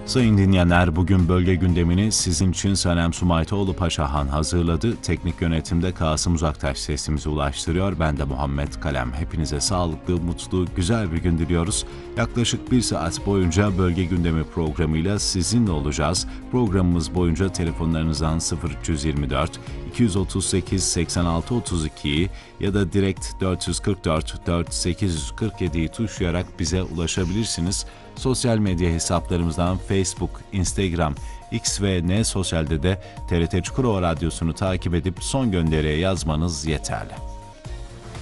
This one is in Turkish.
Sayın dinleyenler, bugün bölge gündemini sizin için Sanem Sumaytoğlu Paşahan hazırladı. Teknik yönetimde Kasım Uzaktaş sesimizi ulaştırıyor. Ben de Muhammed Kalem. Hepinize sağlıklı, mutlu, güzel bir gün diliyoruz. Yaklaşık bir saat boyunca bölge gündemi programıyla sizinle olacağız. Programımız boyunca telefonlarınızdan 0324 238 86 32'yi ya da direkt 444 4847'yi tuşlayarak bize ulaşabilirsiniz. Sosyal medya hesaplarımızdan Facebook, Instagram, X ve N Sosyal'de de TRT Çukurova Radyosu'nu takip edip son gönderiye yazmanız yeterli.